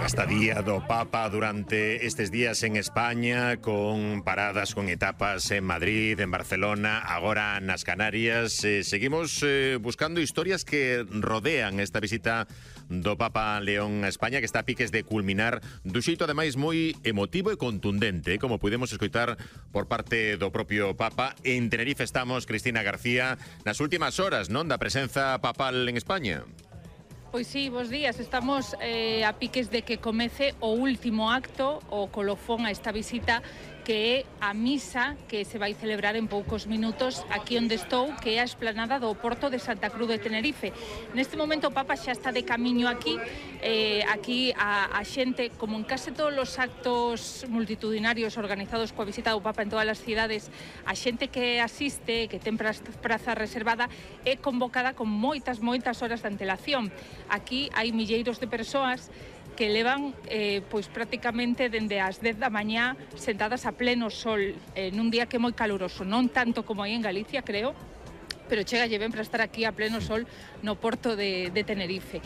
estadía do Papa durante estes días en España, con paradas, con etapas en Madrid, en Barcelona, agora nas Canarias. Seguimos buscando historias que rodean esta visita do Papa León a España, que está a piques de culminar dun xeito ademais moi emotivo e contundente, como pudemos escoitar por parte do propio Papa. En Tenerife estamos, Cristina García, nas últimas horas, non, da presenza papal en España. Pois sí, bos días. Estamos a piques de que comece o último acto, o colofón a esta visita, que é a misa que se vai celebrar en poucos minutos aquí onde estou, que é a esplanada do Porto de Santa Cruz de Tenerife. Neste momento o Papa xa está de camiño aquí. Aquí a xente, como en case todos os actos multitudinarios organizados coa visita do Papa en todas as cidades, a xente que asiste, que ten praza reservada, é convocada con moitas horas de antelación. Aquí hai milleiros de persoas que levan pois prácticamente dende as 10 da mañá sentadas a pleno sol, nun día que é moi caluroso, non tanto como aí en Galicia, creo, pero chega ben para estar aquí a pleno sol no Porto de Tenerife.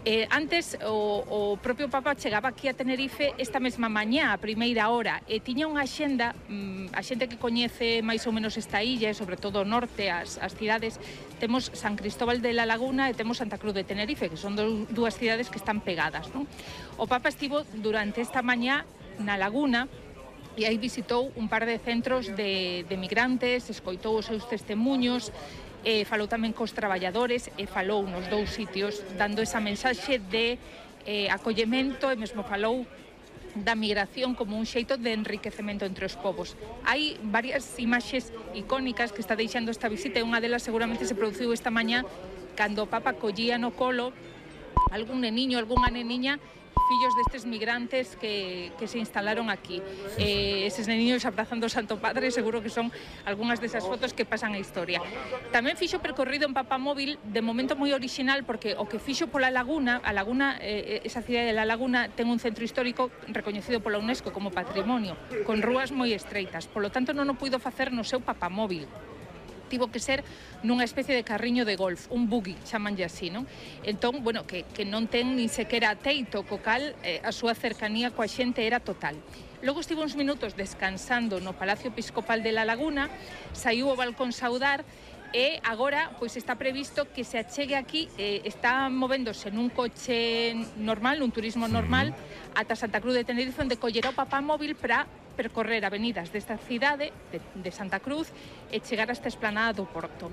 Antes o propio Papa chegaba aquí a Tenerife esta mesma mañá, a primeira hora, e tiña unha axenda. A xente que coñece máis ou menos esta illa, e sobre todo o norte, as cidades, temos San Cristóbal de la Laguna e temos Santa Cruz de Tenerife, que son dúas cidades que están pegadas, non? O Papa estivo durante esta mañá na Laguna, e aí visitou un par de centros de migrantes, escoitou os seus testemunhos, falou tamén cos traballadores e falou nos dous sitios dando esa mensaxe de acollemento, e mesmo falou da migración como un xeito de enriquecemento entre os povos. Hai varias imaxes icónicas que está deixando esta visita, e unha delas seguramente se produciu esta mañá cando o Papa collía no colo algún neniño, algunha neniña, fillos destes migrantes que se instalaron aquí. Eses neniños abrazando o Santo Padre, seguro que son algunhas desas fotos que pasan a historia. Tamén fixo percorrido en papamóvil, de momento moi orixinal, porque o que fixo pola Laguna, a Laguna, esa cidade de La Laguna, ten un centro histórico recoñecido pola UNESCO como patrimonio, con rúas moi estreitas, polo tanto non o puido facer no seu papamóvil. Tivo que ser nunha especie de carriño de golf, un buggy, chamanlle así, non? Entón, bueno, que non ten nin sequera teito, co cal a súa cercanía coa xente era total. Logo estivo uns minutos descansando no Palacio Episcopal de La Laguna, saiu ao balcón saudar, e agora pois está previsto que se achegue aquí, está movéndose nun coche normal, nun turismo normal, ata Santa Cruz de Tenerife, onde collerá o papamóvil para percorrer avenidas desta cidade de Santa Cruz e chegar a esta esplanada do Porto.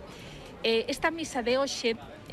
Esta misa de hoxe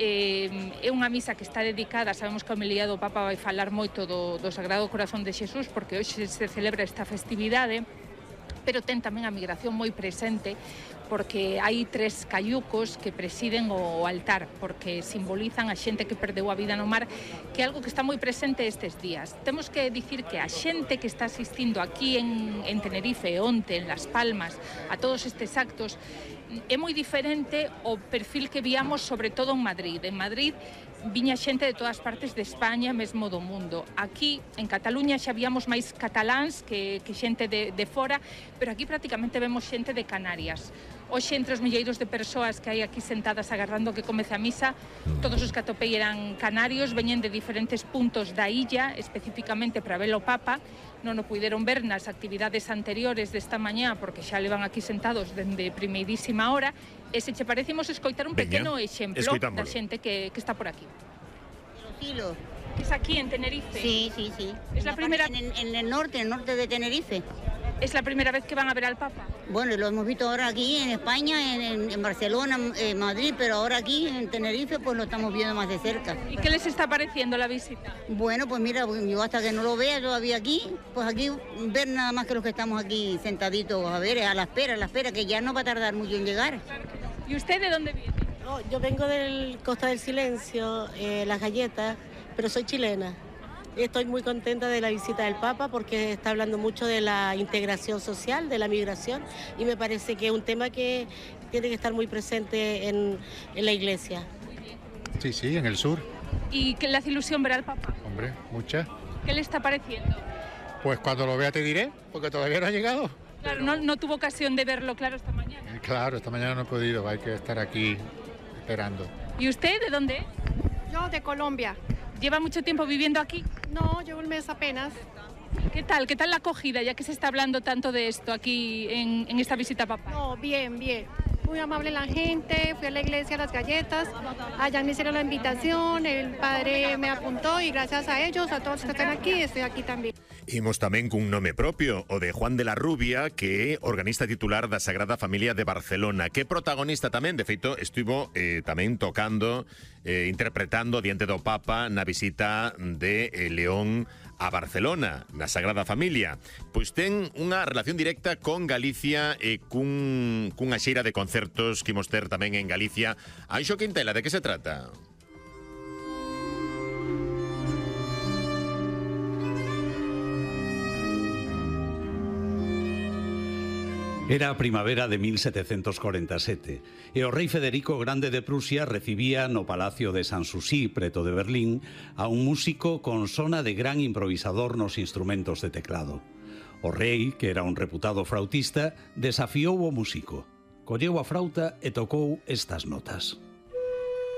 é unha misa que está dedicada, sabemos que a homilía do Papa vai falar moito do Sagrado Corazón de Xesús, porque hoxe se celebra esta festividade, pero ten tamén a migración moi presente, porque hai 3 caiucos que presiden o altar, porque simbolizan a xente que perdeu a vida no mar, que é algo que está moi presente estes días. Temos que dicir que a xente que está asistindo aquí en Tenerife, onte, en Las Palmas, a todos estes actos, é moi diferente o perfil que víamos sobre todo en Madrid. En Madrid viña xente de todas partes de España, mesmo do mundo. Aquí, en Cataluña, xa víamos máis cataláns que xente de fora, pero aquí prácticamente vemos xente de Canarias. Hoxe, entre os milleiros de persoas que hai aquí sentadas agardando que comece a misa, todos os que atopei eran canarios, veñen de diferentes puntos da illa, especificamente para ver o Papa. Non o puideron ver nas actividades anteriores desta mañá, porque xa levan aquí sentados dende primeirísima hora, e se che parecemos escoitar un pequeno exemplo da xente que está por aquí. Filo. Es aquí en Tenerife. Sí. Es la primera en el norte de Tenerife. ¿Es la primera vez que van a ver al Papa? Bueno, lo hemos visto ahora aquí en España, en Barcelona, en Madrid, pero ahora aquí en Tenerife pues lo estamos viendo más de cerca. ¿Y qué les está pareciendo la visita? Bueno, pues mira, yo hasta que no lo vea todavía aquí, pues aquí ver nada más que los que estamos aquí sentaditos a ver, a la espera, que ya no va a tardar mucho en llegar. ¿Y usted de dónde viene? No, yo vengo del Costa del Silencio, Las Galletas, pero soy chilena. Estoy muy contenta de la visita del Papa porque está hablando mucho de la integración social, de la migración, y me parece que es un tema que tiene que estar muy presente en la Iglesia. Sí, en el sur. ¿Y qué le hace ilusión ver al Papa? Hombre, mucha. ¿Qué le está pareciendo? Pues cuando lo vea te diré, porque todavía no ha llegado. Claro, no tuvo ocasión de verlo, claro, esta mañana. Claro, esta mañana no he podido, hay que estar aquí esperando. ¿Y usted de dónde es? Yo de Colombia. ¿Lleva mucho tiempo viviendo aquí? No, llevo un mes apenas. ¿Qué tal? ¿Qué tal la acogida, ya que se está hablando tanto de esto aquí en esta visita a papá? No, bien, bien. Muy amable la gente, fui a la iglesia a las galletas, allá me hicieron la invitación, el padre me apuntó y gracias a ellos, a todos los que están aquí, estoy aquí también. Imos tamén cun nome propio, o de Juan de la Rubia, que é organista titular da Sagrada Familia de Barcelona, que é protagonista tamén, de feito, estivo tamén tocando, interpretando diante do Papa na visita de León a Barcelona, na Sagrada Familia. Pois ten unha relación directa con Galicia e cunha xeira de concertos que imos ter tamén en Galicia. Anxo Quintela, de que se trata? Era a primavera de 1747 e o rei Federico Grande de Prusia recibía no Palacio de Sanssouci, preto de Berlín, a un músico con sona de gran improvisador nos instrumentos de teclado. O rei, que era un reputado flautista, desafiou o músico. Colleu a frauta e tocou estas notas.